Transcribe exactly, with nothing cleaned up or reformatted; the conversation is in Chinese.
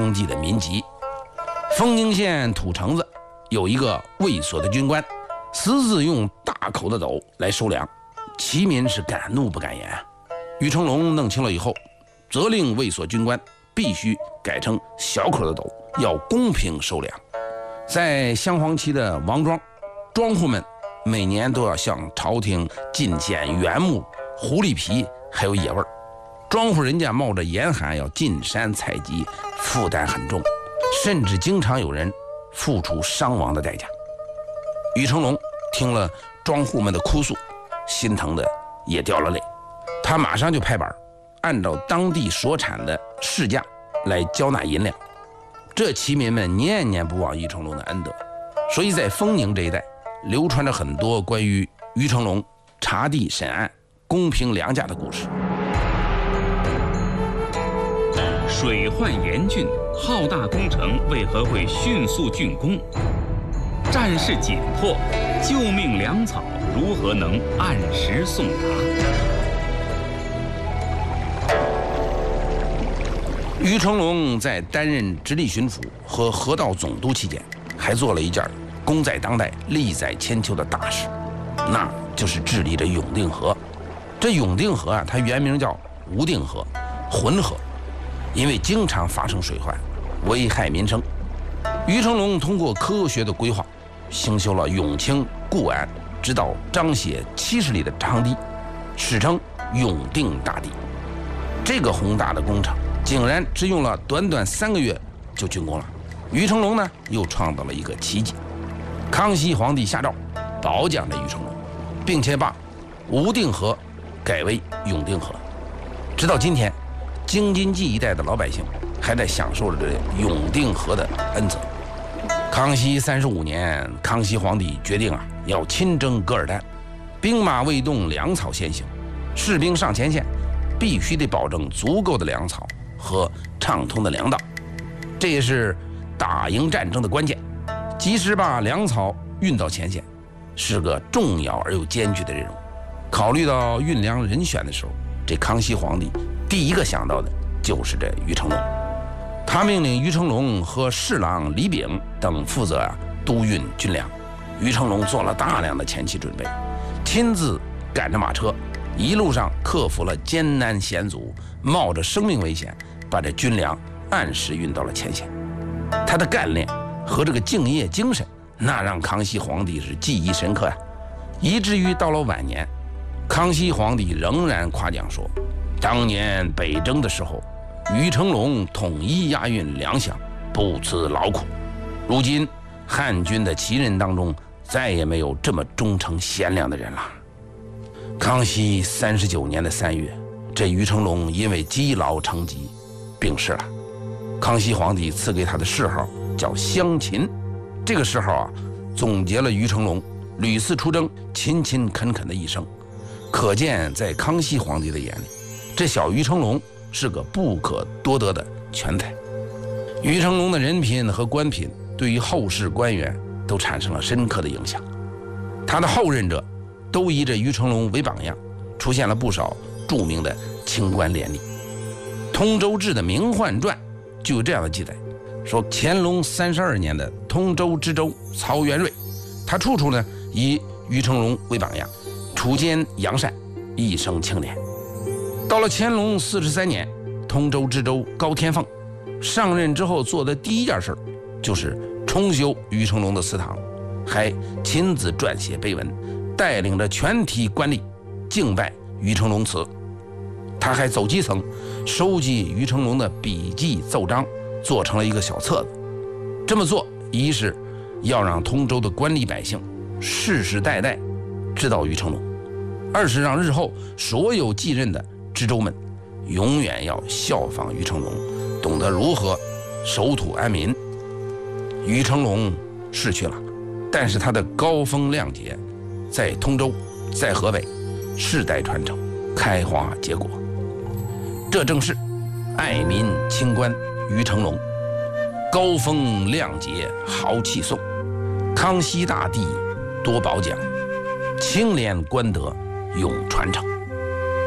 当地的民籍。丰宁县土城子有一个卫所的军官，私自用大口的斗来收粮，其民是敢怒不敢言啊。于成龙弄清了以后，责令卫所军官必须改成小口的斗，要公平收粮。在镶黄旗的王庄，庄户们每年都要向朝廷进献原木、狐狸皮还有野味儿。庄户人家冒着严寒要进山采集，负担很重，甚至经常有人付出伤亡的代价。于成龙听了庄户们的哭诉，心疼的也掉了泪。他马上就拍板，按照当地所产的市价来交纳银两。这骑民们念念不忘于成龙的恩德，所以在丰宁这一带流传着很多关于于成龙查地审案、公平粮价的故事。 水患严峻，浩大工程为何会迅速竣工？战事紧迫，救命粮草如何能按时送达？ 于成龙在担任直隶巡抚和河道总督期间，还做了一件功在当代、利在千秋的大事，那就是治理着永定河。这永定河啊，它原名叫无定河、浑河，因为经常发生水患，危害民生。于成龙通过科学的规划，兴修了永清、固安直到张协七十里的长堤，史称永定大堤。这个宏大的工程竟然只用了短短三个月就竣工了。于成龙呢，又创造了一个奇迹。康熙皇帝下诏褒奖着于成龙，并且把无定河改为永定河。直到今天，京津冀一带的老百姓还在享受着这永定河的恩泽。康熙三十五年，康熙皇帝决定啊，要亲征噶尔丹，兵马未动，粮草先行，士兵上前线必须得保证足够的粮草和畅通的粮道，这也是打赢战争的关键。及时把粮草运到前线，是个重要而又艰巨的任务。考虑到运粮人选的时候，这康熙皇帝第一个想到的就是这于成龙。他命令于成龙和侍郎李炳等负责啊督运军粮。于成龙做了大量的前期准备，亲自赶着马车，一路上克服了艰难险阻，冒着生命危险把这军粮按时运到了前线。他的干练和这个敬业精神，那让康熙皇帝是记忆深刻呀、啊，以至于到了晚年，康熙皇帝仍然夸奖说，当年北征的时候，于成龙统一押运粮饷，不辞劳苦。如今汉军的旗人当中，再也没有这么忠诚贤良的人了。康熙三十九年的三月，这于成龙因为积劳成疾病逝了。康熙皇帝赐给他的谥号叫湘琴，这个谥号啊，总结了于成龙屡次出征、勤勤恳恳的一生。可见在康熙皇帝的眼里，这小于成龙是个不可多得的全才。于成龙的人品和官品对于后世官员都产生了深刻的影响，他的后任者都以这于成龙为榜样，出现了不少著名的清官廉吏。通州志的《名宦传》就有这样的记载，说乾隆三十二年的通州知州曹元瑞，他处处呢以于成龙为榜样，处奸扬善，一生清廉。到了乾隆四十三年，通州知州高天凤上任之后做的第一件事就是重修于成龙的祠堂，还亲自撰写碑文，带领着全体官吏敬拜于成龙祠。他还走基层，收集于成龙的笔记奏章，做成了一个小册子。这么做，一是要让通州的官吏百姓世世代代知道于成龙，二是让日后所有继任的知州们永远要效仿于成龙，懂得如何守土安民。于成龙逝去了，但是他的高风亮节在通州，在河北世代传承，开花结果。这正是爱民清官于成龙，高风亮节豪气颂，康熙大帝多褒奖，清廉官德永传承。